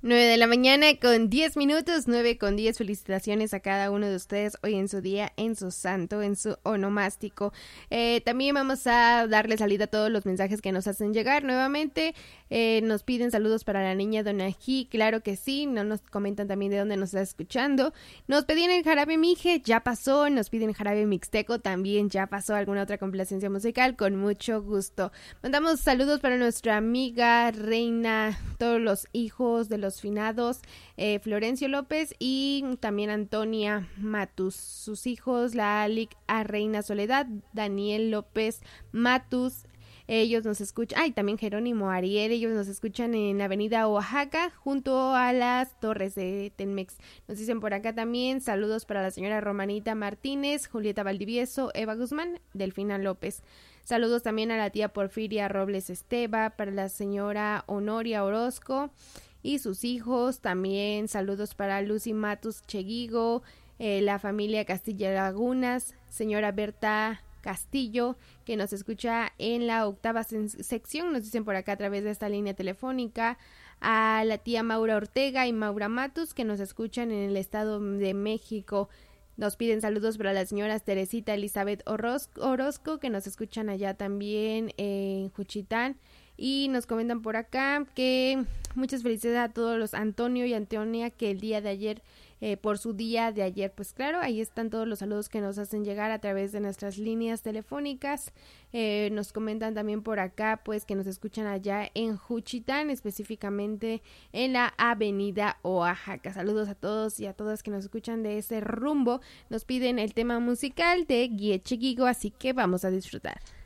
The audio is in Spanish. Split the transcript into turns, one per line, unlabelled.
9 de la mañana con 10 minutos, 9 con 10. Felicitaciones a cada uno de ustedes hoy en su día, en su santo, en su onomástico. También vamos a darle salida a todos los mensajes que nos hacen llegar nuevamente. Nos piden saludos para la niña Donají, claro que sí. No nos comentan también de dónde nos está escuchando. Nos pedían el jarabe mije, ya pasó. Nos piden jarabe mixteco, también ya pasó. Alguna otra complacencia musical, con mucho gusto. Mandamos saludos para nuestra amiga Reina, todos los hijos de los finados, Florencio López y también Antonia Matus, sus hijos, la Alic a Reina Soledad, Daniel López Matus. Ellos nos escuchan, también Jerónimo Ariel, ellos nos escuchan en Avenida Oaxaca, junto a las torres de Tenmex. Nos dicen por acá también saludos para la señora Romanita Martínez, Julieta Valdivieso, Eva Guzmán, Delfina López. Saludos también a la tía Porfiria Robles Esteba, para la señora Honoria Orozco y sus hijos. También saludos para Lucy Matus Cheguigo, la familia Castilla Lagunas, señora Berta Castillo, que nos escucha en la 8ª sección, nos dicen por acá a través de esta línea telefónica, a la tía Maura Ortega y Maura Matus, que nos escuchan en el Estado de México. Nos piden saludos para las señoras Teresita Elizabeth Orozco, que nos escuchan allá también en Juchitán. Y nos comentan por acá que muchas felicidades a todos los Antonio y Antonia, que el día de ayer, por su día de ayer, pues claro, ahí están todos los saludos que nos hacen llegar a través de nuestras líneas telefónicas. Nos comentan también por acá, pues que nos escuchan allá en Juchitán, específicamente en la Avenida Oaxaca. Saludos a todos y a todas que nos escuchan de ese rumbo. Nos piden el tema musical de Guie Cheguigo, así que vamos a disfrutar.